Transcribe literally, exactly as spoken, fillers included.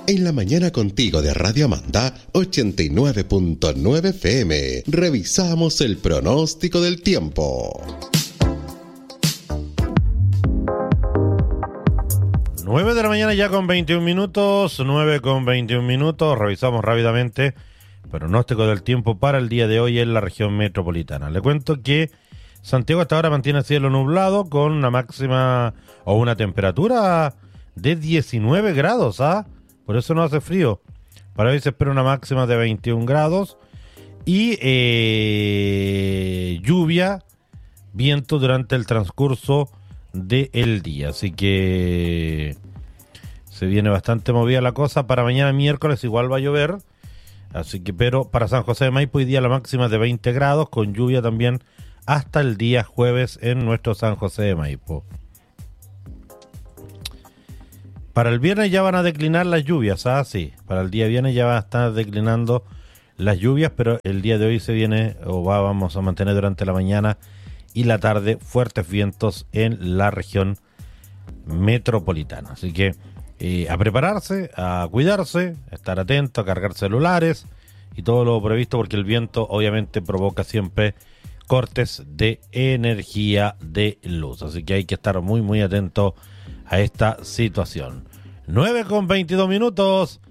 En la mañana contigo de Radio Amanda ochenta y nueve punto nueve F M. Revisamos el pronóstico del tiempo. nueve de la mañana ya con veintiún minutos, nueve con veintiún minutos. Revisamos rápidamente el pronóstico del tiempo para el día de hoy en la región metropolitana. Le cuento que Santiago hasta ahora mantiene cielo nublado con una máxima o una temperatura de diecinueve grados, ¿ah? Por eso no hace frío. Para hoy se espera una máxima de veintiún grados y eh, lluvia, viento durante el transcurso del día. Así que se viene bastante movida la cosa. Para mañana miércoles igual va a llover. Así que, pero para San José de Maipo hoy día la máxima es de veinte grados, con lluvia también hasta el día jueves en nuestro San José de Maipo. Para el viernes ya van a declinar las lluvias, ¿ah? Sí, para el día viernes ya van a estar declinando las lluvias, pero el día de hoy se viene, o va, vamos a mantener durante la mañana y la tarde, fuertes vientos en la región metropolitana. Así que eh, a prepararse, a cuidarse, a estar atento, a cargar celulares y todo lo previsto, porque el viento obviamente provoca siempre cortes de energía de luz. Así que hay que estar muy, muy atento a esta situación. nueve con veintidós minutos.